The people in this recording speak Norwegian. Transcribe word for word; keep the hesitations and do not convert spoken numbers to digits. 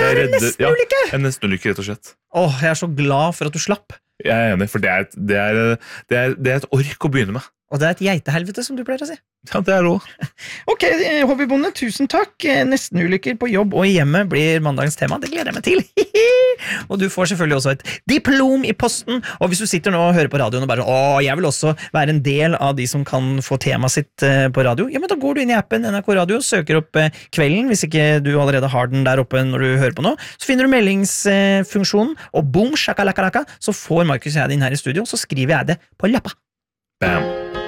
er en nesten-ulykke! Ja, en nesten-ulykke, rett og slett. Åh, jeg er så glad for at du slapp. Jeg er enig, for det er, et, det, er, det, er, det er et ork å begynne med. Og det er et geitehelvete, som du pleier å si. Ja, det er det også. Ok, hobbybonde, tusen takk. Nesten-ulykker på jobb og i hjemmet blir mandagens tema. Det gleder jeg meg til. Og du får selvfølgelig også et diplom i posten. Og hvis du sitter nå og hører på radioen og bare Åh, jeg vil også være en del av de som kan få tema sitt på radio, ja, men da går du inn i appen N R K Radio, søker opp Kvelden, hvis ikke du allerede har den der oppe når du hører på nå. Så finner du meldingsfunksjonen, og boom, shakalakalaka, så får Markus og jeg det inn her i studio, så skriver jeg det på lappa. Bam.